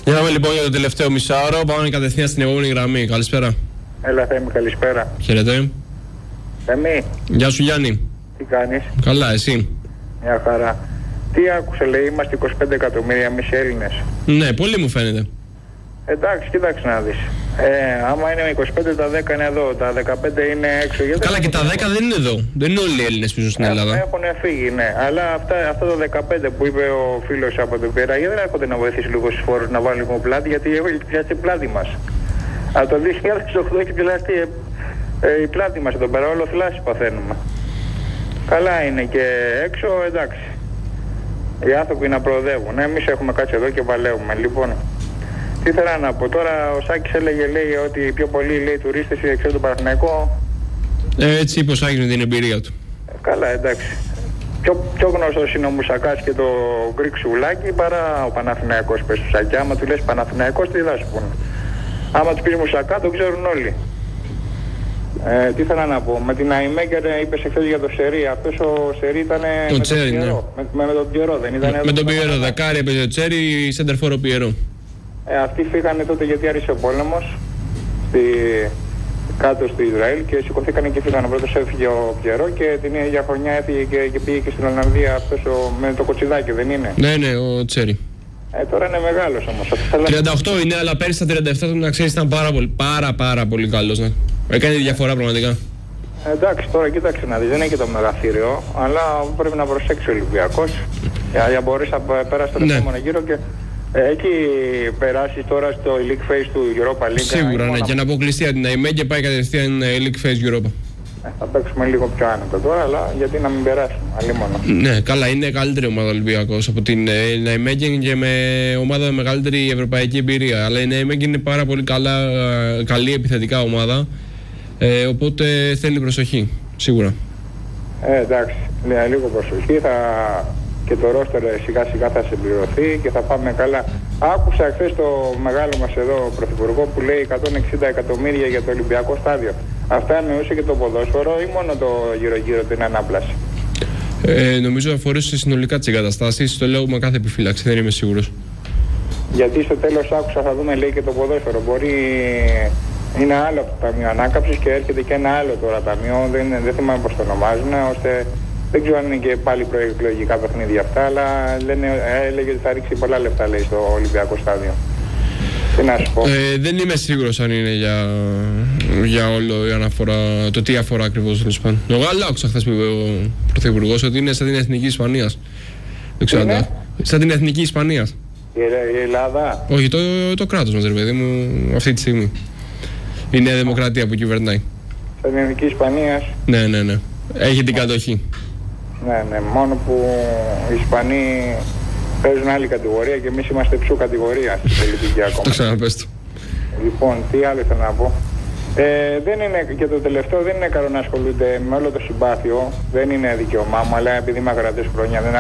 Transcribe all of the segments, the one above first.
Για να δούμε λοιπόν για το τελευταίο μισάωρο. Πάμε κατευθείαν στην επόμενη γραμμή. Καλησπέρα. Έλα Θέμη, καλησπέρα. Χαίρετε. Θέμη. Γεια σου Γιάννη. Τι κάνεις? Καλά, εσύ? Μια χαρά. Τι άκουσε, λέει, είμαστε 25 εκατομμύρια εμείς Έλληνες. Ναι, πολύ μου φαίνεται. Εντάξει, κοίταξε να δεις. Άμα είναι 25, τα 10 είναι εδώ, τα 15 είναι έξω. Καλά, και τα 10 δεν είναι εδώ. Δεν είναι όλοι οι Έλληνες που ζουν στην Ελλάδα. Έχουν φύγει, ναι. Αλλά αυτά τα 15 που είπε ο φίλος από την Πειραγία δεν έρχονται να βοηθήσει λίγο στους φόρους να βάλουν λίγο πλάτη, γιατί έχει πιάσει η πλάτη μας. Από το 2008 έχει πιάσει η πλάτη μας εδώ πέρα, όλο θλάση παθαίνουμε. Καλά είναι και έξω, εντάξει. Οι άνθρωποι να προοδεύουν. Εμείς έχουμε κάτσει εδώ και παλεύουμε. Λοιπόν, τι ήθελα να πω τώρα, ο Σάκης λέει ότι πιο πολλοί λέει τουρίστες ξέρουν τον Παναθηναϊκό. Έτσι είπε ο Σάκης με την εμπειρία του. Καλά, εντάξει. Πιο γνωστός είναι ο Μουσακάς και το Γκρικ Σουλάκι παρά ο Παναθηναϊκός, πες του Σάκη. Άμα του λες Παναθηναϊκός, τι θα σου πούνε. Άμα του πεις Μουσακά, το ξέρουν όλοι. Τι ήθελα να πω, με την Αϊμέγκερ είπες εχθές για το Σερί. Αυτός ο Σερί ήταν με Τσέρι, τον Πιερό. Με τον Πιερό δεν ήταν? Με τον Πιερό, δεκάρι έπαιζε ο Τσέρι, σέντερφορο Πιερό. Αυτοί φύγανε τότε γιατί άρχισε ο πόλεμος κάτω στο Ισραήλ και σηκωθήκανε και φύγανε. Πρώτος έφυγε ο Πιερό και την ίδια χρονιά έφυγε και πήγε και στην Ολλανδία αυτός με το κοτσιδάκι, δεν είναι? Ναι, ο Τσέρι. Τώρα είναι μεγάλος όμως. 38 είναι, αλλά πέρυσι στα 37 του να ξέρεις ήταν πάρα πολύ καλός. Ναι. Έκανε διαφορά πραγματικά. Εντάξει, τώρα κοίταξε να δεις, δεν έχει και το μεγαθύριο, αλλά πρέπει να προσέξει ο Ολυμπιακός για να μπορείς να περάσει τον επόμενο γύρο και έχει περάσει τώρα στο League Phase του Europa League. Σίγουρα, ναι, και να αποκλειστεί από την ΑΕΜΕ και πάει κατευθείαν League Phase Europa. Θα παίξουμε λίγο πιο άνετα τώρα, αλλά γιατί να μην περάσουμε, αλλήμον. Ναι, καλά, είναι καλύτερη ομάδα Ολυμπιακός από την ΑΕΜΕ και με ομάδα με μεγαλύτερη ευρωπαϊκή εμπειρία. Αλλά η ΑΕΜΕ είναι πάρα πολύ καλή επιθετικά ομάδα. Οπότε θέλει προσοχή, σίγουρα. Εντάξει, λίγο προσοχή και το ρόστερ σιγά σιγά θα συμπληρωθεί και θα πάμε καλά. Άκουσα χθες το μεγάλο μας εδώ πρωθυπουργό που λέει 160 εκατομμύρια για το Ολυμπιακό στάδιο. Αυτά εννοούσε και το ποδόσφαιρο ή μόνο το γύρω-γύρω την ανάπλαση? Νομίζω αφορούσε συνολικά τις εγκαταστάσεις, το λέω με κάθε επιφύλαξη, δεν είμαι σίγουρος. Γιατί στο τέλος άκουσα θα δούμε λέει και το ποδόσφαιρο. Μπορεί είναι άλλο από το Ταμείο Ανάκαμψης και έρχεται και ένα άλλο τώρα ταμείο, δεν θυμάμαι πώς το ονομάζουν, ώστε δεν ξέρω αν είναι και πάλι προεκλογικά παιχνίδια αυτά, αλλά έλεγε ότι θα ρίξει πολλά λεφτά λέει στο Ολυμπιακό στάδιο. Τι να σου πω. Δεν είμαι σίγουρος αν είναι για όλο η αναφορά, το τι αφορά ακριβώς τέλος πάντων. Εγώ αλλά άκουσα χθες που είπε ο Πρωθυπουργός ότι είναι σαν την Εθνική Ισπανίας. Δεν ξέρω αν σαν την Εθνική Ισπανίας. Η Ελλάδα. Όχι, το κράτος μας ρε παιδί μου αυτή τη στιγμή. Η Νέα Δημοκρατία που κυβερνάει. Σαν την Εθνική Ισπανίας. Ναι. Έχει την κατοχή. Ναι, μόνο που οι Ισπανοί παίζουν άλλη κατηγορία και εμείς είμαστε ψου κατηγορία στην πολιτική ακόμα. Το ξαναπες το. Λοιπόν, τι άλλο θέλω να πω. Δεν είναι, και το τελευταίο δεν είναι καλό να ασχολούνται με όλο το συμπάθειο. Δεν είναι δικαίωμά μου, αλλά επειδή είμαι ακρατές χρόνια δεν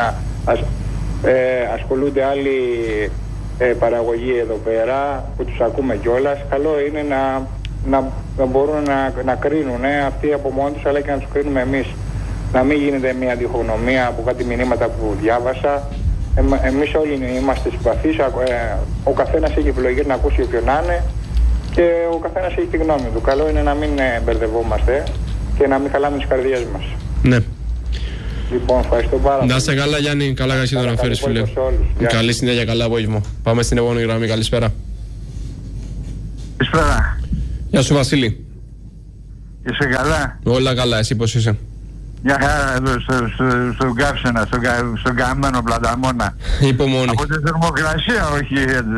ασχολούνται άλλοι παραγωγοί εδώ πέρα που τους ακούμε κιόλας. Καλό είναι να μπορούν να κρίνουν αυτοί από μόνοι τους, αλλά και να τους κρίνουμε εμείς. Να μην γίνεται μια διχογνωμία από κάτι μηνύματα που διάβασα. Εμείς όλοι είμαστε συμπαθείς, ο καθένας έχει επιλογές να ακούσει όποιον να είναι και ο καθένας έχει τη γνώμη του. Καλό είναι να μην μπερδευόμαστε και να μην χαλάμε τις καρδιές μας. Ναι. Λοιπόν, ευχαριστώ πάρα πολύ. Να είστε καλά Γιάννη, καλά εσύ το να φέρεις φίλε. Καλή συνέχεια, καλά απόγευμα. Πάμε στην επόμενη γραμμή, καλησπέρα. Καλησπέρα. Γεια σου Βασίλη. Είσαι καλά? Όλα καλά, εσύ πώς είσαι? Μια χαρά εδώ στον Κάψενα, στον καμένο Πλαταμόνα. Υπομονή. Από τη θερμοκρασία, όχι.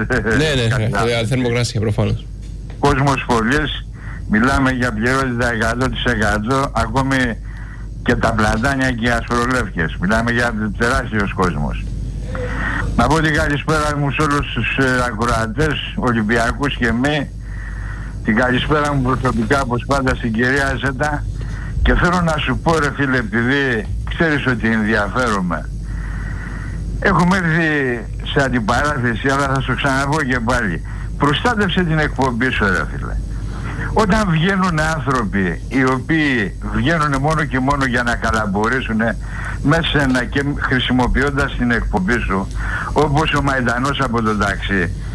Ναι, θερμοκρασία προφανώς. Κόσμος πολύς, μιλάμε για πληρότητα 100%, ακόμη και τα πλατάνια και οι ασπρολεύκες. Μιλάμε για τεράστιος κόσμος. Να πω την καλησπέρα μου σε όλους τους ακροατές, Ολυμπιακούς και μη. Την καλησπέρα μου προσωπικά, όπως πάντα, στην κυρία Ζέτα. Και θέλω να σου πω ρε φίλε, επειδή ξέρεις ότι ενδιαφέρομαι, έχουμε έρθει σε αντιπαράθεση, αλλά θα σου ξαναπώ και πάλι, προστάτευσε την εκπομπή σου ρε φίλε. Όταν βγαίνουν άνθρωποι οι οποίοι βγαίνουν μόνο και μόνο για να καλαμπορήσουν μέσα και χρησιμοποιώντας την εκπομπή σου, όπως ο Μαϊντανός από το ταξί,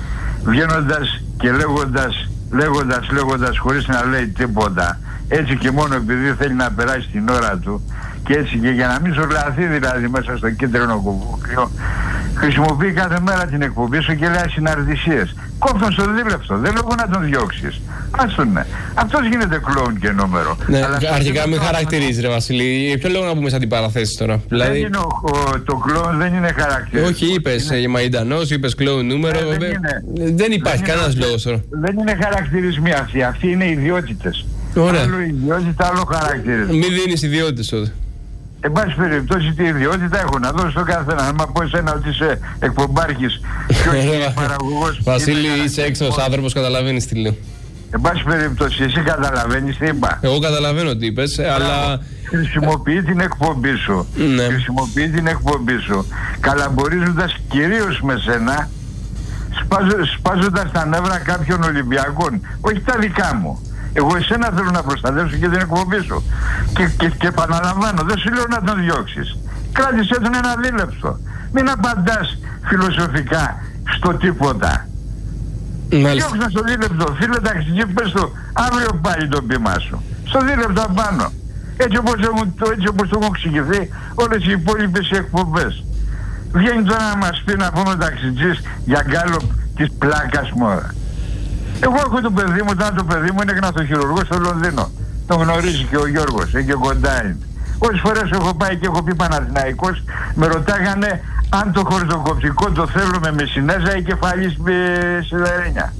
βγαίνοντας και λέγοντας χωρίς να λέει τίποτα, έτσι και μόνο επειδή θέλει να περάσει την ώρα του, και έτσι και για να μην ζωρλαθεί δηλαδή μέσα στο κίτρινο κουβούκλιο, χρησιμοποιεί κάθε μέρα την εκπομπή σου και λέει συναρτησίες. Κόψον στο δίλεπτο, δεν λέω να τον διώξεις. Άστονε. Αυτός γίνεται κλόουν και νούμερο. Ναι, αρχικά μην χαρακτηρίζει, ρε Βασίλη. Ποιο λόγο να πούμε σαν την παραθέση τώρα. Δηλαδή... Δεν είναι το κλόουν, δεν είναι χαρακτηριστικό. Όχι, είπες Μαϊντανός, είπες κλόουν νούμερο. Δεν υπάρχει κανένας λόγος τώρα. Δεν είναι χαρακτηρισμοί αυτοί. Αυτοί είναι ιδιότητες. Άλλο ιδιότητα, άλλο χαρακτηρισμό. Μην δίνεις ιδιότητες τότε. Εν πάση περιπτώσει, τι ιδιότητα έχω να δώσω στον καθένα. Αν πω εσένα ότι είσαι εκπομπάρχης και όχι παραγωγός. Βασίλη, είσαι έξω άνθρωπος, καταλαβαίνεις τι λέω. Εν πάση περιπτώσει, εσύ καταλαβαίνεις τι είπα. Εγώ καταλαβαίνω τι είπες, αλλά... Χρησιμοποιεί την εκπομπή σου. Ναι. Χρησιμοποιεί την εκπομπή σου, καλαμπορίζοντας κυρίως με σένα, σπάζοντας τα νεύρα κάποιων Ολυμπιακών. Όχι τα δικά μου. Εγώ εσένα θέλω να προστατεύσω και την εκπομπή σου. Και επαναλαμβάνω, δεν σου λέω να τον διώξεις. Κράτησέ τον ένα δίλεπτο. Μην απαντάς φιλοσοφικά στο τίποτα. Διώξε στο δίλεπτο. Φίλε ταξιτζή, πες του αύριο πάλι το πείμά σου. Στο δίλεπτο απάνω. Έτσι όπως το έχουν εξηγηθεί όλες οι υπόλοιπες εκπομπές. Βγαίνει τώρα να μας πει να πούμε ταξιτζής για γκάλοπ της πλάκας μόρα. Εγώ έχω το παιδί μου, το παιδί μου είναι γναθοχειρουργός στο Λονδίνο. Τον γνωρίζει και ο Γιώργος, είναι και κοντά είναι. Όσες φορές έχω πάει και έχω πει Παναθηναϊκός, με ρωτάγανε αν το χορτοκοπτικό το θέλουμε με Σινέζα ή κεφαλής σιδερένια.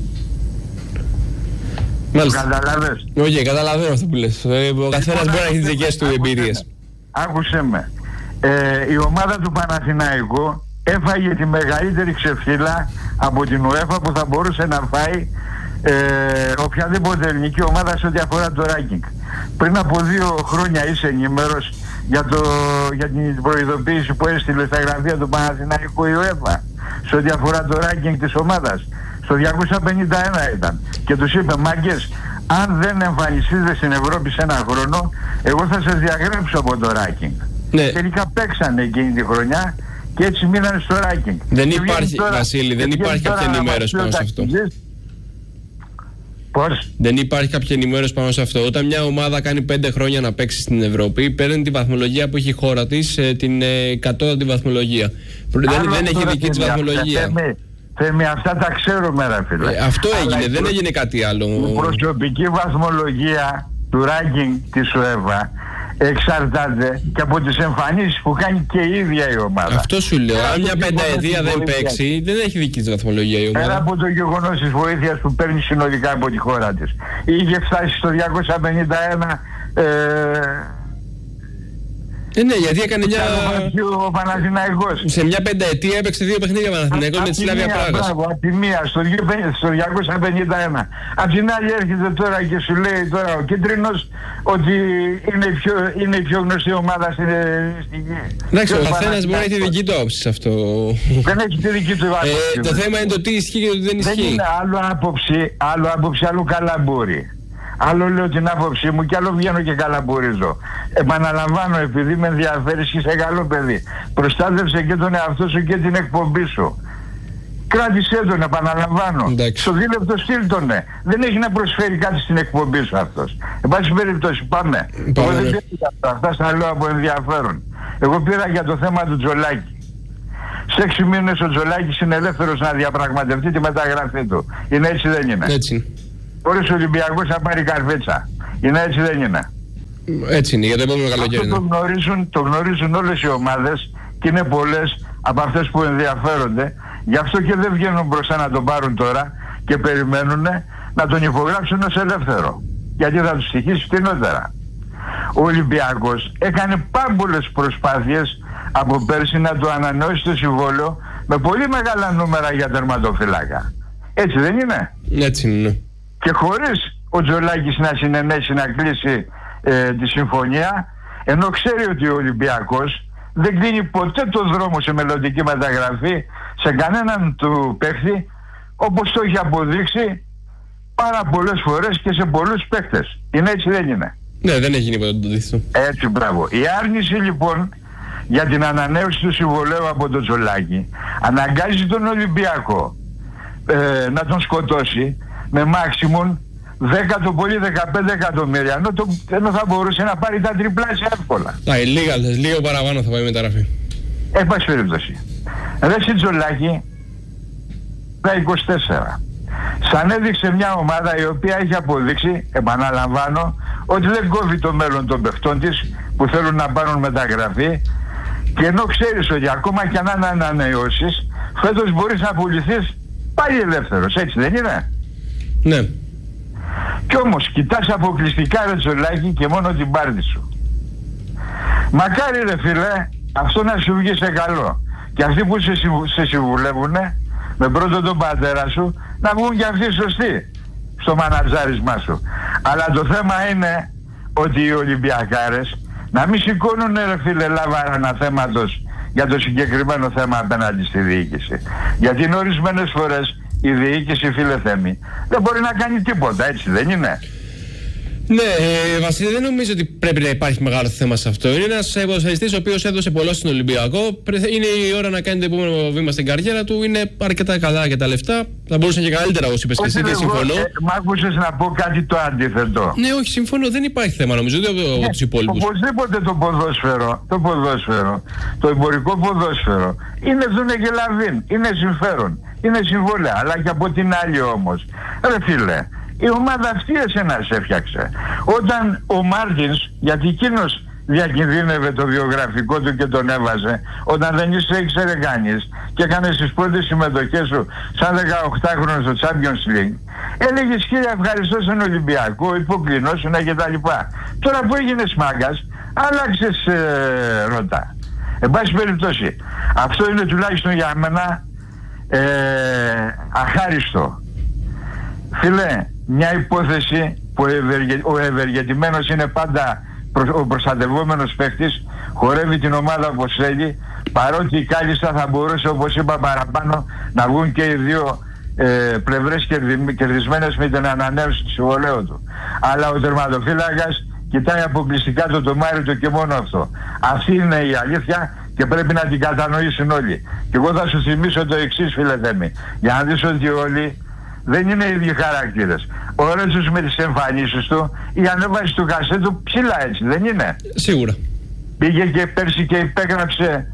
Μάλιστα. Καταλάβες. Όχι, καταλαβαίνω αυτό που λες. Ο καθένας μπορεί να έχει τις δικές του εμπειρίες. Άκουσέ με. Η ομάδα του Παναθηναϊκού έφαγε τη μεγαλύτερη ξεφύλα από την UEFA που θα μπορούσε να φάει οποιαδήποτε ελληνική ομάδα σε ό,τι αφορά το ranking. Πριν από 2 χρόνια είσαι ενημέρος για την προειδοποίηση που έστειλε στα γραφεία του Παναθηναϊκού η UEFA σε ό,τι αφορά το ranking της ομάδας. Στο 251 ήταν και τους είπε, μάγκες, αν δεν εμφανιστείτε στην Ευρώπη σε ένα χρόνο, εγώ θα σας διαγράψω από το ranking. Ναι. Τελικά παίξανε εκείνη τη χρονιά και έτσι μείνανε στο ranking. Δεν υπάρχει, Βασίλη, δεν υπάρχει κάποια ενημέρωση πάνω σε αυτό. Πώς? Δεν υπάρχει κάποια ενημέρωση πάνω σε αυτό. Όταν μια ομάδα κάνει 5 χρόνια να παίξει στην Ευρώπη, παίρνει τη βαθμολογία που έχει η χώρα της, την κατώτατη βαθμολογία. Δεν έχει δική της βαθμολογία. Θέμη, αυτά τα ξέρουμε, ρε φίλε. Αυτό έγινε, δεν έγινε κάτι άλλο. Η προσωπική βαθμολογία του ranking της UEFA εξαρτάται και από τις εμφανίσεις που κάνει και η ίδια η ομάδα. Αυτό σου λέω. Αν μια πενταετία δεν παίξει, δεν έχει δική της βαθμολογία η ομάδα. Πέρα από το γεγονός της βοήθειας που παίρνει συνολικά από τη χώρα της. Είχε φτάσει στο 251. Ναι, γιατί έκανε μια... Ο Παναθηναϊκός. Σε μια πενταετία έπαιξε 2 παιχνίδια Παναθηναϊκός με τη Σλάβια Πράγας. Μπράβο, από τη μία στο 251. Απ' την άλλη έρχεται τώρα και σου λέει τώρα ο Κίτρινος ότι είναι η πιο γνωστή ομάδα στην γη. Εντάξει, ο καθένας μπορεί να έχει τη δική του άποψη σε αυτό. Δεν έχει τη δική του άποψη. Το θέμα είναι το τι ισχύει και το τι δεν ισχύει. Δεν είναι άλλο άποψη, άλλο καλαμπούρι. Άλλο λέω την άποψή μου και άλλο βγαίνω και καλαμπουρίζω. Επαναλαμβάνω, επειδή με ενδιαφέρεις και είσαι καλό παιδί, προστάτευσε και τον εαυτό σου και την εκπομπή σου. Κράτησέ τον, επαναλαμβάνω. Εντάξει. Στο δίλεπτο στείλ τον, ναι. Δεν έχει να προσφέρει κάτι στην εκπομπή σου αυτός. Εν πάση περιπτώσει, πάμε. Εγώ δεν πήρα αυτά, στα λέω από ενδιαφέρον. Εγώ πήρα για το θέμα του Τζολάκη. Σε 6 μήνες ο Τζολάκης είναι ελεύθερος να διαπραγματευτεί τη μεταγραφή του. Είναι έτσι, δεν είναι? Έτσι. Όλος ο Ολυμπιακός θα πάρει καρφίτσα. Είναι έτσι, δεν είναι? Έτσι είναι, για το επόμενο καλοκαίρι. Αυτό το γνωρίζουν όλες οι ομάδες και είναι πολλές από αυτές που ενδιαφέρονται. Γι' αυτό και δεν βγαίνουν μπροστά να τον πάρουν τώρα και περιμένουν να τον υπογράψουν ως ελεύθερο. Γιατί θα τους στοιχήσει φτηνότερα. Ο Ολυμπιακός έκανε πάμπολες προσπάθειες από πέρσι να του ανανεώσει το συμβόλαιο με πολύ μεγάλα νούμερα για τερματοφύλακα. Έτσι δεν είναι? Έτσι είναι. Και χωρίς ο Τζολάκης να συνενέσει να κλείσει τη συμφωνία, ενώ ξέρει ότι ο Ολυμπιακός δεν κλείνει ποτέ το δρόμο σε μελλοντική μεταγραφή σε κανέναν του παίχτη, όπως το έχει αποδείξει πάρα πολλές φορές και σε πολλούς παίχτες. Είναι έτσι, δεν είναι? Ναι, δεν έχει τίποτα το δείξω. Έτσι, μπράβο. Η άρνηση λοιπόν για την ανανέωση του συμβολέου από τον Τζολάκη αναγκάζει τον Ολυμπιακό να τον σκοτώσει με maximum 10 το πολύ 15 εκατομμύρια, ενώ θα μπορούσε να πάρει τα τριπλάσια εύκολα. Λίγο παραπάνω θα πάει η μεταγραφή. Εν πάση περιπτώσει. Ρε Σιτζολάκη, τα 24. Σαν έδειξε μια ομάδα η οποία έχει αποδείξει, επαναλαμβάνω, ότι δεν κόβει το μέλλον των παιχτών της που θέλουν να πάρουν μεταγραφή, και ενώ ξέρεις ότι ακόμα και αν ανανεώσεις, φέτος μπορείς να πουληθείς πάλι ελεύθερος, έτσι δεν είναι? Ναι. Κι όμως κοιτάς αποκλειστικά, ρε Τζολάκη, και μόνο την πάρτι σου. Μακάρι, ρε φίλε, αυτό να σου βγει σε καλό. Και αυτοί που σε συμβουλεύουνε, με πρώτο τον πατέρα σου, να βγουν και αυτοί σωστοί στο μανατζάρισμά σου. Αλλά το θέμα είναι ότι οι Ολυμπιακάρες να μην σηκώνουν, ρε φίλε, λάβαρα αναθέματος για το συγκεκριμένο θέμα απέναντι στη διοίκηση. Γιατί είναι ορισμένες φορές η διοίκηση, φίλε Θέμη, δεν μπορεί να κάνει τίποτα, έτσι δεν είναι? Ναι, Βασίλη, δεν νομίζω ότι πρέπει να υπάρχει μεγάλο θέμα σε αυτό. Είναι ένας ποδοσφαιριστής ο οποίος έδωσε πολλά στον Ολυμπιακό. Είναι η ώρα να κάνει το επόμενο βήμα στην καριέρα του. Είναι αρκετά καλά για τα λεφτά. Θα μπορούσαν και καλύτερα, όπως είπες και εσύ, και συμφωνώ. Μ' άκουσες να πω κάτι το αντίθετο? Ναι, όχι, συμφωνώ. Δεν υπάρχει θέμα, νομίζω, από τους υπόλοιπους. Οπωσδήποτε το εμπορικό ποδόσφαιρο είναι δούνε και λαβίν. Είναι συμφέρον. Είναι συμβόλαια. Αλλά και από την άλλη όμως, ρε φίλε, η ομάδα αυτή εσένα σε έφτιαξε. Όταν ο Μάρτινς, γιατί εκείνος διακινδύνευε το βιογραφικό του και τον έβαζε, όταν δεν ήξερε κανείς και έκανες τις πρώτες συμμετοχές σου σαν 18χρονος στο Champions League, έλεγες κύριε ευχαριστώ στον Ολυμπιακό, υποκλεινώσουν και τα λοιπά. Τώρα που έγινες μάγκας, άλλαξες ρότα. Εν πάση περιπτώσει, αυτό είναι τουλάχιστον για μένα αχάριστο. Φίλε, μια υπόθεση που ο ευεργετημένος είναι πάντα ο προστατευόμενος παίκτης, χορεύει την ομάδα όπως θέλει, παρότι κάλλιστα θα μπορούσε, όπως είπα παραπάνω, να βγουν και οι δύο πλευρές κερδισμένες με την ανανέωση του συμβολέου του. Αλλά ο τερματοφύλακας κοιτάει αποκλειστικά το τομάρι του και μόνο αυτό. Αυτή είναι η αλήθεια και πρέπει να την κατανοήσουν όλοι. Και εγώ θα σου θυμίσω το εξής, φίλε Θέμη, για να δεις ότι όλοι δεν είναι οι ίδιοι χαρακτήρες. Ο Ρέτσος με τις εμφανίσεις του, η ανέβαση του κασέτου ψηλά, έτσι δεν είναι? Σίγουρα. Πήγε και πέρσι και υπέγραψε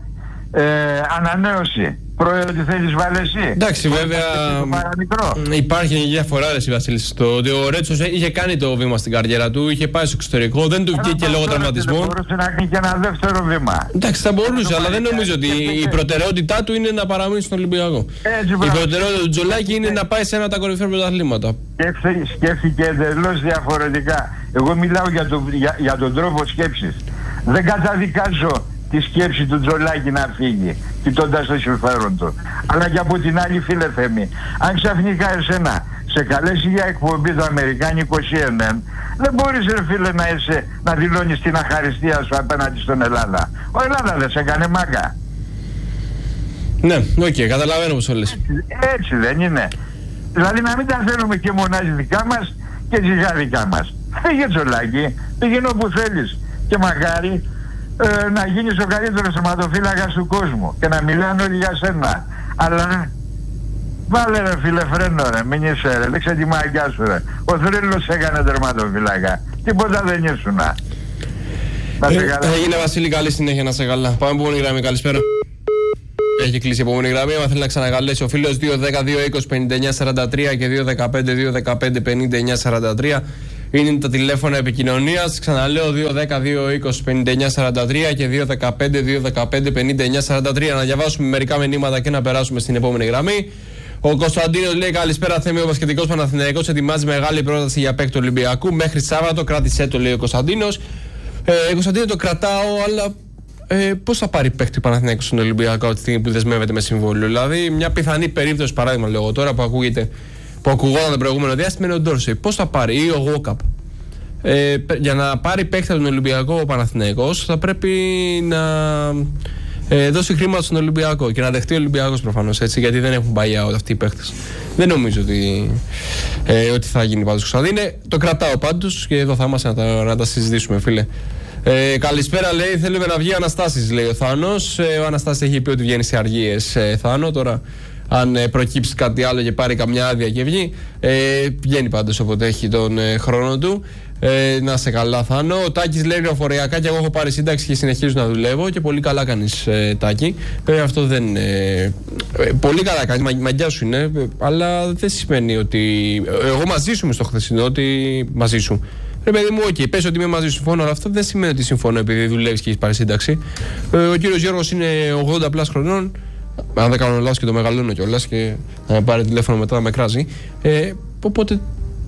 ανανέωση. Ότι θέλεις Βαλεσί. Εντάξει, βέβαια υπάρχει μια διαφορά, ρε Βασίλη, στο ότι ο Ρέτσος είχε κάνει το βήμα στην καριέρα του, είχε πάει στο εξωτερικό, δεν του βγήκε λόγω τραυματισμών. Θα μπορούσε να κάνει και ένα δεύτερο βήμα. Εντάξει, θα μπορούσε, αλλά δεν νομίζω ότι η προτεραιότητά του είναι να παραμείνει στον Ολυμπιακό. Η προτεραιότητα του Τζολάκη είναι να πάει σε ένα από τα κορυφαία πρωταθλήματα. Σκέφτηκε εντελώς διαφορετικά. Εγώ μιλάω για τον τρόπο σκέψης. Δεν καταδικάζω τη σκέψη του Τζολάκη να φύγει, κοιτώντας το συμφέρον του. Αλλά και από την άλλη, φίλε Θέμη, αν ξαφνικά εσένα σε καλέσει για εκπομπή το αμερικάνικο CNN, δεν μπορείς, ρε φίλε, να δηλώνεις την αχαριστία σου απέναντι στον Ελλάδα. Ο Ελλάδα δεν σε έκανε μάγκα. Ναι, οκ, καταλαβαίνω πως το λες. Έτσι δεν είναι? Δηλαδή να μην τα θέλουμε και μονάζει δικά μας και ζυγά δικά μας. Φύγε Τζολάκη, πήγαινε όπου θέλεις και μακάρι να γίνεις ο καλύτερος τερματοφύλακας του κόσμου και να μιλάνε όλοι για σένα. Αλλά βάλε, ρε φίλε, φρένο, ρε, μην είσαι, ρε, δείξε τη μαγιά σου, ρε. Ο θρύλος έκανε τερματοφύλακα, τίποτα δεν ήσουνα. Έγινε, Βασίλη, καλή συνέχεια, να σε καλά. Πάμε επόμενη γραμμή, καλησπέρα. Έχει κλείσει η επόμενη γραμμή. Αν θέλει να ξανακαλέσει ο φίλος, 210-220-5943 και 215-215-5943 είναι τα τηλέφωνα επικοινωνίας. Ξαναλέω, 210-220-5943 και 215-215-5943. Να διαβάσουμε μερικά μηνύματα και να περάσουμε στην επόμενη γραμμή. Ο Κωνσταντίνος λέει: καλησπέρα, Θέμη. Ο Μπασκετικός Παναθηναϊκός ετοιμάζει μεγάλη πρόταση για παίκτη του Ολυμπιακού. Μέχρι Σάββατο κράτησέ το, λέει ο Κωνσταντίνος. Κωνσταντίνο, το κρατάω, αλλά πώς θα πάρει παίκτη Παναθηναϊκός στον Ολυμπιακό από τη στιγμή που δεσμεύεται με συμβόλαιο? Δηλαδή, μια πιθανή περίπτωση, παράδειγμα, λέω τώρα που ακουγόταν το προηγούμενο διάστημα, είναι ο Ντόρσεϊ. Πώς θα πάρει, ή ο Γουόκαπ? Για να πάρει παίκτη από τον Ολυμπιακό ο Παναθηναϊκός θα πρέπει να δώσει χρήματα στον Ολυμπιακό και να δεχτεί ο Ολυμπιακός προφανώς, έτσι, γιατί δεν έχουν πάει out αυτοί οι παίκτες. Δεν νομίζω ότι θα γίνει πάντως, Κωνσταντίνε. Το κρατάω πάντως και εδώ θα είμαστε να τα συζητήσουμε, φίλε. Καλησπέρα, λέει. Θέλουμε να βγει ο Αναστάσης, λέει ο Θάνος. Ο Αναστάσης έχει πει ότι βγαίνει σε αργίες, Θάνο. Τώρα, αν προκύψει κάτι άλλο και πάρει καμιά άδεια και βγει. Βγαίνει πάντως όποτε έχει τον χρόνο του. Να σε καλά, Θάνο. Ο Τάκης λέει λεωφορειακά και εγώ έχω πάρει σύνταξη και συνεχίζω να δουλεύω και πολύ καλά κάνεις, Τάκη. Βέβαια αυτό δεν είναι. Πολύ καλά κάνεις, μαγιά σου είναι, αλλά δεν σημαίνει ότι. Εγώ μαζί σου είμαι στο χθεσινό, ότι μαζί σου. Ρε παιδί μου, OK, πες ότι είμαι μαζί σου, συμφωνώ, αλλά αυτό δεν σημαίνει ότι συμφωνώ επειδή δουλεύεις και έχεις πάρει σύνταξη. Ο κύριος Γιώργος είναι 80+ χρονών. Αν δεν κάνω λάθος και το μεγαλώνω κιόλας και να με πάρει τηλέφωνο μετά να με κράζει. Οπότε,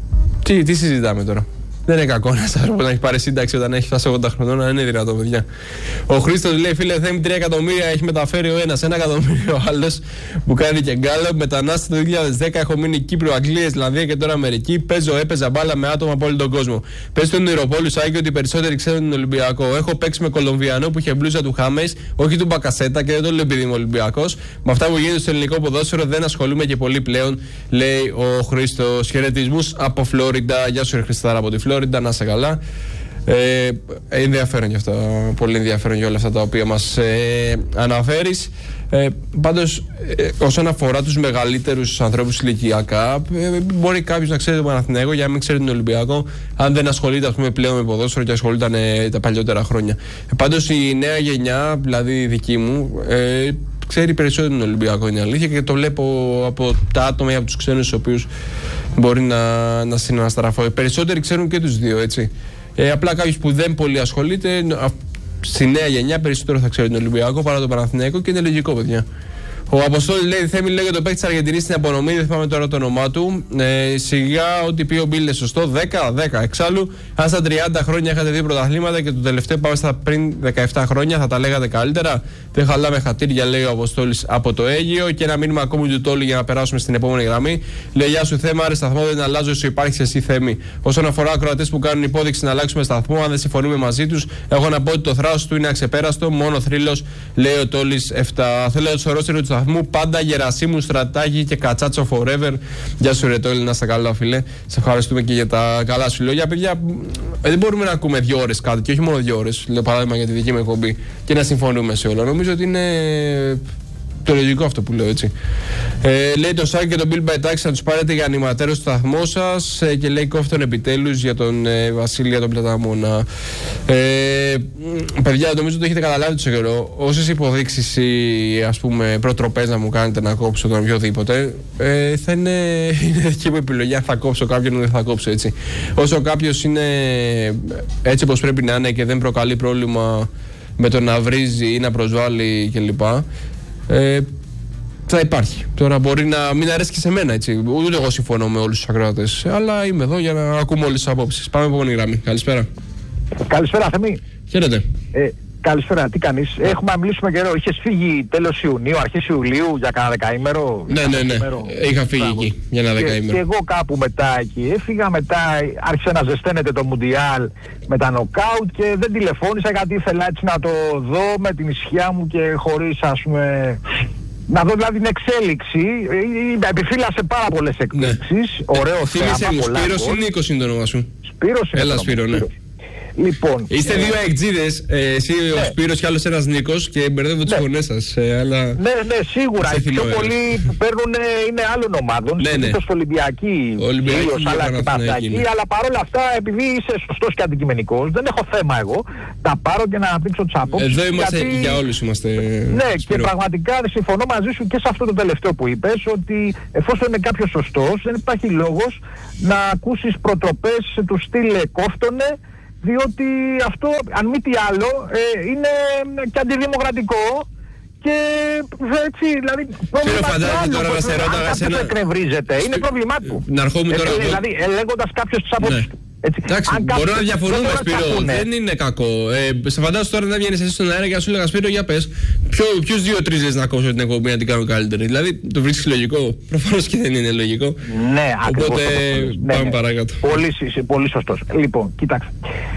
τι συζητάμε τώρα. Δεν είναι κακό ένας άνθρωπος να έχει πάρει σύνταξη όταν έχει φτάσει 80 χρονών, αν είναι δυνατό, παιδιά. Ο Χρήστος λέει: φίλε, Θέμη, 3 εκατομμύρια έχει μεταφέρει ο ένας, 1 εκατομμύριο ο άλλος που κάνει και γκάλωπ. Μετανάστη το 2010 έχω μείνει Κύπρο, Αγγλία, Ισλανδία και τώρα Αμερική. Έπαιζα μπάλα με άτομα από όλο τον κόσμο. Πες στον Ηρωπόλου Σάκη ότι οι περισσότεροι ξέρουν τον Ολυμπιακό. Έχω παίξει με Κολομβιανό που είχε μπλούζα του Χάμεϊς, όχι του Μπακασέτα και δεν το λέω επειδή είμαι Ολυμπιακός. Με αυτά που γίνεται στο ελληνικό ποδόσφαιρο δεν ασχολούμαι και πολύ πλέον, λέει ο Χρήστος. Χαιρετισμούς από Φλόριντα. Γεια σου, Χριστάρα από τη Φλόριντα. Να είσαι καλά. Ενδιαφέρον και αυτό. Πολύ ενδιαφέρον για όλα αυτά τα οποία μας αναφέρεις. Πάντως, όσον αφορά τους μεγαλύτερους ανθρώπους ηλικιακά, μπορεί κάποιος να ξέρει τον Παναθηναϊκό για να μην ξέρει τον Ολυμπιακό, αν δεν ασχολείται, ας πούμε, πλέον με ποδόσφαιρο και ασχολούνταν τα παλιότερα χρόνια. Πάντως, η νέα γενιά, δηλαδή η δική μου, ξέρει περισσότερο τον Ολυμπιακό, είναι αλήθεια, και το βλέπω από τα άτομα ή από τους ξένους στους οποίους μπορεί να συναναστραφώ. Οι περισσότεροι ξέρουν και τους δύο, έτσι. Απλά κάποιος που δεν πολύ ασχολείται, στη νέα γενιά περισσότερο θα ξέρει τον Ολυμπιακό παρά τον Παναθηναϊκό και είναι λογικό, παιδιά. Ο Αποστόλης λέει: Θέμη, λέγεται το παίκτη της Αργεντινής στην απονομή, δεν θυμάμαι τώρα το όνομά του. Σιγά, ό,τι πει ο Μπίλ είναι σωστό. 10. Εξάλλου, αν στα 30 χρόνια είχατε 2 πρωταθλήματα και το τελευταίο πάμε στα πριν 17 χρόνια, θα τα λέγατε καλύτερα. Δεν χαλάμε χατήρια, λέει ο Αποστόλης από το Αίγυο. Και ένα μήνυμα ακόμη του Τόλου για να περάσουμε στην επόμενη γραμμή. Λέει: Γεια σου, Θέμα, άρε σταθμό, δεν αλλάζω, όσο υπάρχει εσύ, Θέμη. Όσον αφορά ακροατές που κάνουν υπόδειξη να αλλάξουμε σταθμό, αν δεν συμφωνούμε μαζί τους, έχω να πω ότι το θράσος του είναι αξεπέραστο. Μόνο θρύλος, λέει ο Τόλης 7. Θέλω το ορόστερο του σταθμού πάντα Γερασίμου, Στρατάκη και Κατσάτσο forever. Γεια σου, Ρετόλη, να είστε καλά, φίλε. Σε ευχαριστούμε και για τα καλά σου λόγια. Παιδιά, δεν μπορούμε να ακούμε 2 ώρες κάτι και όχι μόνο 2 ώρες. Λέω παράδειγμα για τη δική μου εκπομπή και να συμφωνούμε σε όλα. Νομίζω ότι είναι το λογικό αυτό που λέω, έτσι. Λέει το Σάκη και τον Bill Μπαϊτάκη να τους πάρετε για ανηματέρος στο σταθμό σας και λέει κόφτον επιτέλους για τον Βασίλεια τον Πλαταμόνα. Παιδιά, νομίζω ότι έχετε καταλάβει τόσο καιρό. Όσες υποδείξεις ή, ας πούμε, προτροπές να μου κάνετε να κόψω τον οποιοδήποτε, θα είναι δική μου επιλογή αν θα κόψω κάποιον ή δεν θα κόψω, έτσι. Όσο κάποιος είναι έτσι όπως πρέπει να είναι και δεν προκαλεί πρόβλημα με το να βρίζει ή να προσβάλλει κλπ. Θα υπάρχει. Τώρα μπορεί να μην αρέσει και σε μένα, έτσι. Ούτε εγώ συμφωνώ με όλους τους ακροατές. Αλλά είμαι εδώ για να ακούμε όλες τις απόψεις. Πάμε επόμενη γραμμή. Καλησπέρα. Καλησπέρα, Θέμη. Χαίρετε. Καλησπέρα, τι κάνεις? Έχουμε να μιλήσουμε καιρό. Είχες φύγει τέλος Ιουνίου, αρχές Ιουλίου για κάνα δεκαήμερο? Ναι. Είχα φύγει εκεί για ένα δεκαήμερο. Και εγώ κάπου μετά εκεί έφυγα. Μετά άρχισε να ζεσταίνεται το Μουντιάλ με τα νοκάουτ και δεν τηλεφώνησα γιατί ήθελα έτσι να το δω με την ισχύα μου και χωρίς, ας πούμε, να δω δηλαδή την εξέλιξη. Επιφύλασε πάρα πολλές εκπλήξεις. Ναι. Ωραίο θέμα. Θύμισε μου, Σπύρος ή Νίκος είναι το όνομα σου? Σπύρος είναι. Έλα, Σπύρο, ναι. Λοιπόν, είστε 2 αεκτζίδες, εσύ ο Σπύρος και άλλος ένας Νίκος, και μπερδεύω τις φωνές σας. Αλλά... Ναι, σίγουρα. Οι πιο πολλοί που παίρνουν είναι άλλων ομάδων. Συνήθως Ολυμπιακοί, αλλά και Παναθηναϊκοί. Αλλά παρόλα αυτά, επειδή είσαι σωστός και αντικειμενικός, δεν έχω θέμα εγώ. Τα πάρω και να αναπτύξω τις απόψεις. Εδώ είμαστε, για όλους είμαστε. Ναι, Σπύρο. Και πραγματικά συμφωνώ μαζί σου και σε αυτό το τελευταίο που είπες, ότι εφόσον είναι κάποιος σωστός, δεν υπάρχει λόγος να ακούσεις προτροπές του στυλ κόφτονε. Διότι αυτό, αν μη τι άλλο, είναι και αντιδημοκρατικό και έτσι, δηλαδή, πρόβλημα του άλλου, αν εκνευρίζεται, είναι πρόβλημά του. Να ερχόμουν τώρα. Δηλαδή, ελέγχοντας κάποιος τις απόψεις του. Εντάξει, μπορούμε να διαφωνούμε, Σπύρο. Δεν είναι κακό. Σε φαντάζομαι τώρα να βγαίνεις εσύ στον αέρα και να σου λέγα, Σπύρο, για πες, ποιους 2-3 λες να κόψω την εκπομπή να την κάνω καλύτερη? Δηλαδή, το βρίσκεις λογικό? Προφανώς και δεν είναι λογικό. Ναι, ακριβώς. Οπότε πάμε παρακάτω. Πολύ σωστός. Λοιπόν, κοίταξε.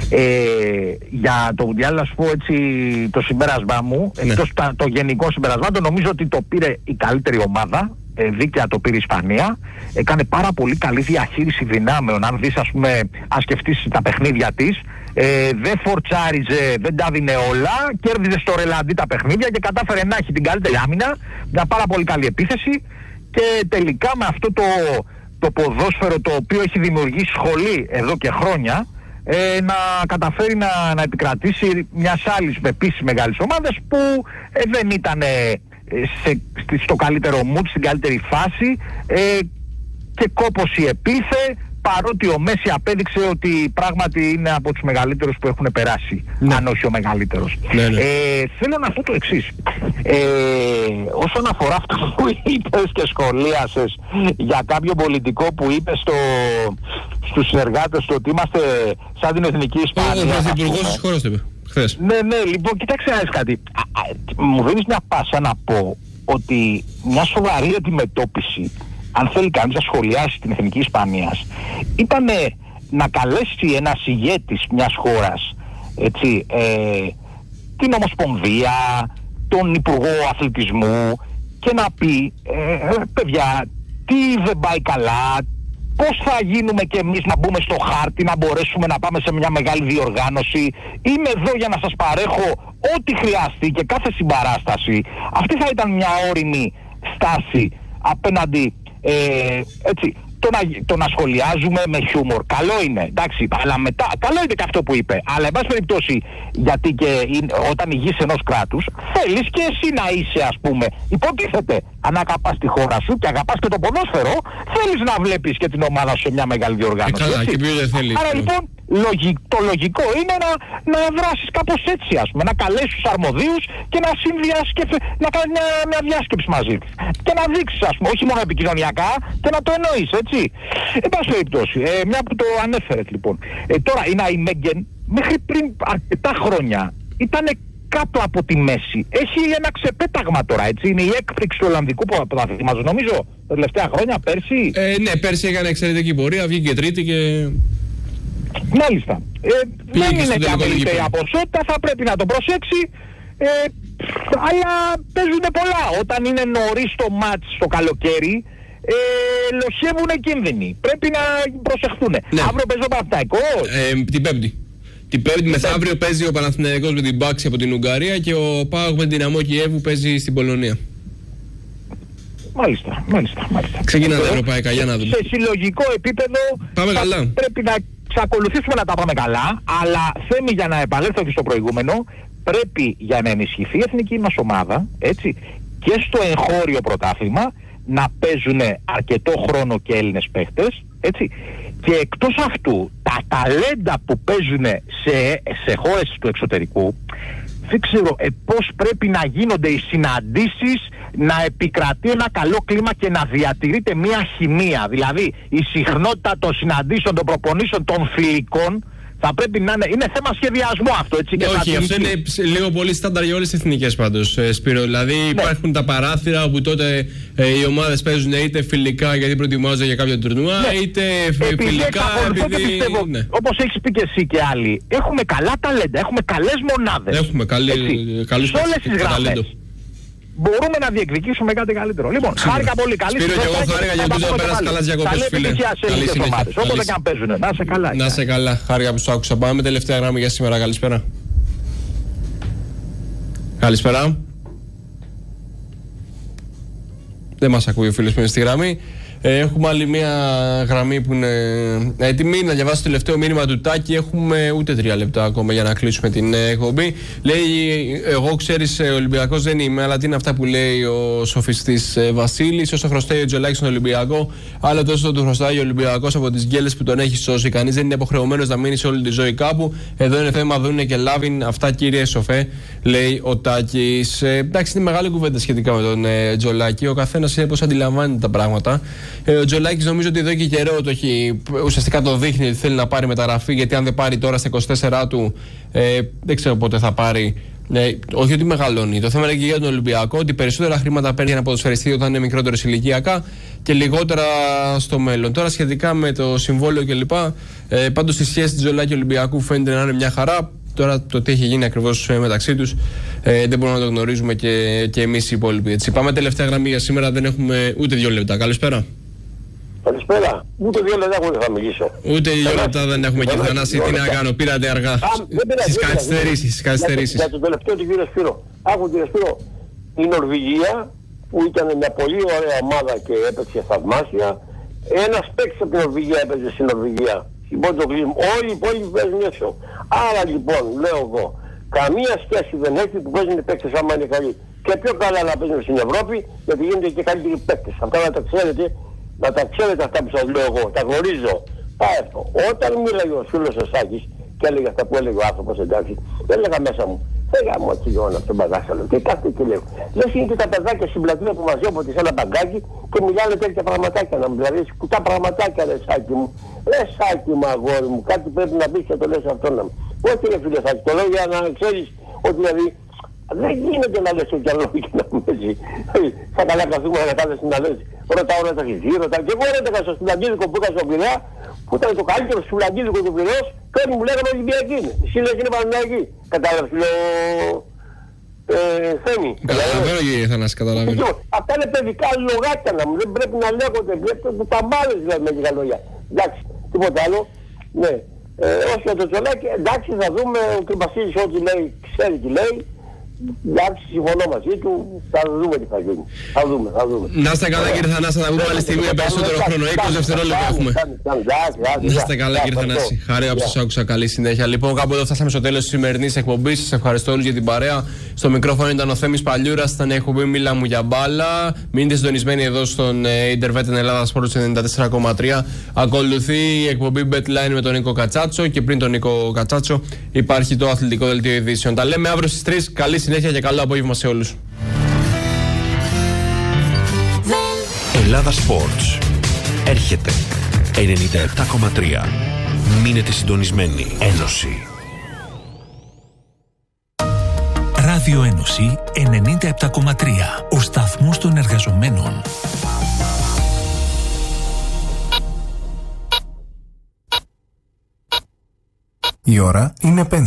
Για το Μουντιάλ, να σου πω έτσι το συμπέρασμά μου, εκτός το γενικό συμπέρασμά, το νομίζω ότι το πήρε η καλύτερη ομάδα. Δίκαια το πήρε η Ισπανία. Έκανε πάρα πολύ καλή διαχείριση δυνάμεων. Αν δεις, ας πούμε, αν σκεφτείς τα παιχνίδια της, δεν φορτσάριζε, δεν τα δίνε όλα. Κέρδιζε στο ρελαντί τα παιχνίδια και κατάφερε να έχει την καλύτερη άμυνα, μια πάρα πολύ καλή επίθεση και τελικά με αυτό το ποδόσφαιρο το οποίο έχει δημιουργήσει σχολή εδώ και χρόνια, να καταφέρει να επικρατήσει μιας άλλης επίσης μεγάλης ομάδας που δεν ήταν στο καλύτερο mood, στην καλύτερη φάση, και κόπωση επίθε, παρότι ο Μέση απέδειξε ότι πράγματι είναι από τους μεγαλύτερους που έχουν περάσει, αν όχι ο μεγαλύτερος. Θέλω να πω το εξής. Όσον αφορά αυτό που είπες και σχολίασες για κάποιο πολιτικό που είπε στους συνεργάτες του ότι είμαστε σαν την Εθνική Ισπανία. Ο Πρωθυπουργός της χώρας το είπε χθες. Ναι, λοιπόν, κοίταξε να δεις κάτι. Μου δίνεις μια πάσα να πω ότι μια σοβαρή αντιμετώπιση, αν θέλει κανείς να σχολιάσει την Εθνική Ισπανίας, ήταν να καλέσει ένας ηγέτης μιας χώρας, έτσι, την Ομοσπονδία, τον Υπουργό Αθλητισμού, και να πει παιδιά, τι δεν πάει καλά, πώς θα γίνουμε κι εμείς να μπούμε στο χάρτη, να μπορέσουμε να πάμε σε μια μεγάλη διοργάνωση. Είμαι εδώ για να σας παρέχω ό,τι χρειαστεί και κάθε συμπαράσταση. Αυτή θα ήταν μια όριμη στάση απέναντι, έτσι, το να σχολιάζουμε με χιούμορ. Καλό είναι, εντάξει, αλλά μετά, καλό είναι και αυτό που είπε. Αλλά, εν πάση περιπτώσει, γιατί και όταν ηγείς ενός κράτους, θέλεις και εσύ να είσαι, ας πούμε, υποτίθεται, αν αγαπάς τη χώρα σου και αγαπάς και το ποδόσφαιρο, θέλεις να βλέπεις και την ομάδα σου σε μια μεγάλη διοργάνωση. Καλά, και ποιος δεν θέλει. Άρα λοιπόν, το λογικό είναι να δράσεις κάπως έτσι, ας πούμε, να καλέσεις τους αρμοδίους και να κάνεις μια διάσκεψη μαζί τους. Και να δείξεις, ας πούμε, όχι μόνο επικοινωνιακά, και να το εννοείς, έτσι. Εν πάση περιπτώσει, μια που το ανέφερες λοιπόν. Τώρα η Ναϊμέγγεν μέχρι πριν αρκετά χρόνια ήταν κάτω από τη μέση. Έχει ένα ξεπέταγμα τώρα, έτσι. Είναι η έκπληξη του Ολλανδικού πρωταθλήματος, νομίζω, τα τελευταία χρόνια, πέρσι. Ναι, πέρσι έκανε εξαιρετική πορεία, βγήκε τρίτη και... Μάλιστα. Δεν είναι και αμεληταία η ποσότητα, θα πρέπει να το προσέξει, αλλά παίζουν πολλά. Όταν είναι νωρίς το μάτς στο καλοκαίρι, λοχεύουν κίνδυνοι. Πρέπει να προσεχθούν. Ναι. Αύριο παίζει ο Παναθηναϊκός. Την Πέμπτη. Την Πέμπτη μεθαύριο παίζει ο Παναθηναϊκός με την Μπάξη από την Ουγγαρία και ο ΠΑΟΚ με την Δυναμό Κιέβου παίζει στην Πολωνία. Μάλιστα. Ξεκινάνε τα ευρωπαϊκά, για να δούμε. Σε συλλογικό επίπεδο πρέπει να εξακολουθήσουμε να τα πάμε καλά, αλλά Θέμη, για να επανέλθω και στο προηγούμενο, πρέπει για να ενισχυθεί η εθνική μας ομάδα, έτσι, και στο εγχώριο πρωτάθλημα να παίζουν αρκετό χρόνο και Έλληνες παίχτες, έτσι, και εκτός αυτού τα ταλέντα που παίζουν σε χώρες του εξωτερικού, δεν ξέρω πώς πρέπει να γίνονται οι συναντήσεις, να επικρατεί ένα καλό κλίμα και να διατηρείται μια χημεία. Δηλαδή η συχνότητα των συναντήσεων, των προπονήσεων, των φιλικών θα πρέπει να είναι θέμα σχεδιασμού αυτό, έτσι. Και όχι, αυτό είναι λίγο πολύ στάνταρ για όλες τις εθνικές πάντως, Σπύρο. Δηλαδή υπάρχουν τα παράθυρα όπου τότε οι ομάδες παίζουν είτε φιλικά γιατί προετοιμάζονται για κάποια τουρνουά, είτε φιλικά επειδή... Όπως έχεις πει και εσύ και άλλοι, έχουμε καλά ταλέντα, έχουμε καλές μονάδες. Έχουμε καλούς γραμμές. Μπορούμε να διεκδικήσουμε κάτι καλύτερο. Λοιπόν, χάρηκα πολύ. Καλή συνέχεια. Σπύρο, και εγώ χάρηκα, για να πέρασε καλά τις διακοπές, φίλε. Καλή συνέχεια. Όποτε και αν παίζουν. Να είσαι καλά. Να είσαι καλά. Χάρηκα που σου άκουσα. Πάμε τελευταία γραμμή για σήμερα. Καλησπέρα. Καλησπέρα. Δεν μας ακούει ο φίλος που είναι στη γραμμή. Έχουμε άλλη μια γραμμή που είναι έτοιμη να διαβάσει το τελευταίο μήνυμα του Τάκη. Έχουμε ούτε 3 λεπτά ακόμα για να κλείσουμε την εκπομπή. Λέει, εγώ ξέρεις Ολυμπιακός δεν είμαι, αλλά τι είναι αυτά που λέει ο σοφιστής Βασίλης. Όσο χρωστάει ο Τζολάκης στον Ολυμπιακό, άλλο τόσο του χρωστάει ο Ολυμπιακός από τις γκέλες που τον έχει σώσει. Κανείς δεν είναι υποχρεωμένος να μείνει σε όλη τη ζωή κάπου. Εδώ είναι θέμα Δούνε και Λάβιν. Αυτά, κύριε Σοφέ, λέει ο Τάκης. Εντάξει, είναι μεγάλη κουβέντα σχετικά με τον Τζολάκη. Ο καθένας είναι πώς αντιλαμβάνεται τα πράγματα. Ο Τζολάκης νομίζω ότι εδώ και καιρό το έχει, ουσιαστικά το δείχνει ότι θέλει να πάρει μεταγραφή, γιατί αν δεν πάρει τώρα στα 24 του, δεν ξέρω πότε θα πάρει. Όχι ότι μεγαλώνει. Το θέμα είναι και για τον Ολυμπιακό, ότι περισσότερα χρήματα παίρνει ένα ποδοσφαιριστή όταν είναι μικρότερο ηλικιακά και λιγότερα στο μέλλον. Τώρα σχετικά με το συμβόλαιο κλπ. Πάντως η σχέση της Τζολάκη Ολυμπιακού φαίνεται να είναι μια χαρά. Τώρα το τι έχει γίνει ακριβώς μεταξύ τους δεν μπορούμε να το γνωρίζουμε και εμείς οι υπόλοιποι. Έτσι. Πάμε τελευταία γραμμή για σήμερα, δεν έχουμε ούτε 2 λεπτά. Καλησπέρα. Καλησπέρα. Ούτε 2 λεπτά δεν θα μιλήσω. Ούτε 2 λεπτά δεν έχουμε, κύριε Θανάση. Τι να κάνω, πήρατε αργά. Στις καθυστερήσεις. Για το τελευταίο του κύριο Σπύρο. Άκου, κύριε Σπύρο, η Νορβηγία που ήταν μια πολύ ωραία ομάδα και έπαιξε θαυμάσια. Ένας παίκτης από την Νορβηγία έπαιζε στην Νορβηγία. Όλοι οι υπόλοιποι παίζουν έξω. Άρα λοιπόν, λέω εγώ, καμία σχέση δεν έχει που παίζουν οι παίκτες άμα είναι καλοί. Και πιο καλά να παίζουν στην Ευρώπη, γιατί γίνονται και καλύτεροι παίκτες. Αυτά να τα ξέρετε αυτά που σας λέω εγώ. Τα γνωρίζω. Όταν μίλαγε ο φίλος ο Σάκης και έλεγε αυτά που έλεγε ο άνθρωπος, εντάξει, έλεγα μέσα μου, φέγα μου έτσι γόνα στον παγάσαλο. Και κάθε και λέω, λες είναι και τα παιδάκια στην πλατεία που μαζεύονται σε ένα μπαγκάκι και μιλάνε τέτοια πραγματάκια να μου, δηλαδή κουτά πραγματάκια ρε Σάκη μου. Ρε Σάκη μου αγόρι μου, κάτι πρέπει να πεις και το λες αυτό να μου. Όχι ρε φίλε Σάκη, το λέω για να ξέρεις ότι δηλαδή δεν γίνεται να λες τέτοια λόγια να μου έτσι. Θα καλά καθούμε να κάθεσαι να λες. Ρωτάω να τα χειζεί, ρωτάω. Και εγώ ρωτάω στο Σουλαγκίδικο που είχα στον Πειραιά, που ήταν το καλύτερο Σουλαγκίδικο του Πειραιώς, και όλοι μου λέγανε Ολυμπιακή είναι. Εσύ λες είναι Παναθηναϊκή. Κατάλαβες, λέω Θέμη. Καταλαβαίνω κύριε Θανάση, καταλαβαίνω. Αυτά είναι παιδικά λογάκια να μου, δεν πρέπει να λέγονται, βλέπετε τα μπάλες δηλαδή με λίγα λόγια. Εντάξει, τίποτα άλλο. Ναι. Όχι για το Τσολάκη, εντάξει θα δούμε, ο κ. Βασίλης ό,τι λέει, ξέρει τι λέει. Εντάξει, συμφωνώ μαζί του, θα δούμε τι θα γίνει. Θα δούμε. Να είστε καλά κύριε Θανάση, θα βγούμε άλλη στιγμή με περισσότερο χρόνο. 20 δευτερόλεπτα έχουμε. Να είστε καλά κύριε Θανάση. Χαρά που σας άκουσα, καλή συνέχεια. Λοιπόν, κάπου εδώ φτάσαμε στο τέλος της σημερινής εκπομπής. Σας ευχαριστώ όλους για την παρέα. Στο μικρόφωνο ήταν ο Θέμης Παλιούρας, ήταν η εκπομπή Μίλα μου για μπάλα. Μείνετε συντονισμένοι εδώ στον Ιντερβέτ Ελλάδα Sports 94,3. Ακολουθεί η εκπομπή Betline με τον Νίκο Κατσάτσο και πριν τον Νίκο Κατσάτσο υπάρχει το αθλητικό δελτίο ειδήσεων. Τα λέμε αύριο στις 3. Καλή συνέχεια και καλό απόγευμα σε όλους. Ελλάδα Sports. Έρχεται 97,3. Μείνετε συντονισμένοι. Ένωση. Ράδιο Ένωση 97,3. Ο σταθμός των εργαζομένων. Η ώρα είναι 5.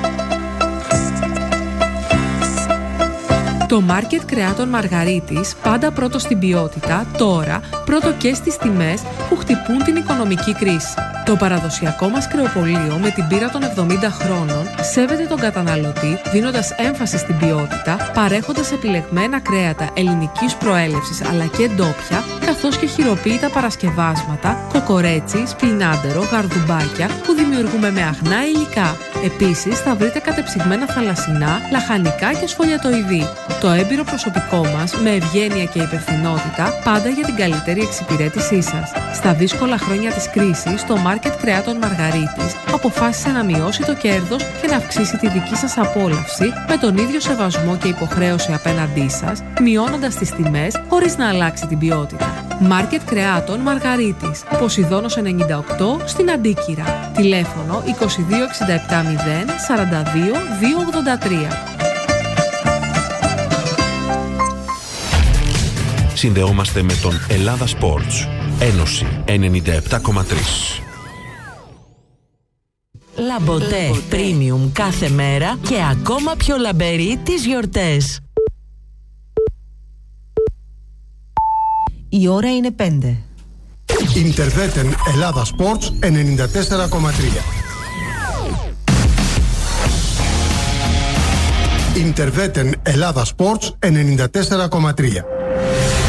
Το μάρκετ κρεάτων Μαργαρίτης, πάντα πρώτο στην ποιότητα, τώρα πρώτο και στις τιμές που χτυπούν την οικονομική κρίση. Το παραδοσιακό μας κρεοπωλείο με την πείρα των 70 χρόνων σέβεται τον καταναλωτή δίνοντας έμφαση στην ποιότητα, παρέχοντας επιλεγμένα κρέατα ελληνικής προέλευσης αλλά και ντόπια, καθώς και χειροποίητα παρασκευάσματα, κοκορέτσι, σπινάντερο, γαρδουμπάκια που δημιουργούμε με αγνά υλικά. Επίσης θα βρείτε κατεψυγμένα θαλασσινά, λαχανικά και σφολιατοειδή. Το έμπειρο προσωπικό μας με ευγένεια και υπευθυνότητα πάντα για την καλύτερη εξυπηρέτησή σας. Στα δύσκολα χρόνια της κρίσης, το μάρκετ κρεάτων Μαργαρίτης αποφάσισε να μειώσει το κέρδος και να αυξήσει τη δική σας απόλαυση με τον ίδιο σεβασμό και υποχρέωση απέναντί σας, μειώνοντας τις τιμές χωρίς να αλλάξει την ποιότητα. Μάρκετ κρεάτων Μαργαρίτης, Ποσειδώνος 98 στην Αντίκυρα. Τηλέφωνο 22 67 0 42 283. Συνδεόμαστε με τον Ελλάδα Sports. Ένωση 97,3. Λαμποτέ Premium κάθε μέρα και ακόμα πιο λαμπερή τις γιορτές. Η ώρα είναι 5. Ιντερβέτεν Ελλάδα Sports 94,3. Ιντερβέτεν Ελλάδα Sports 94,3.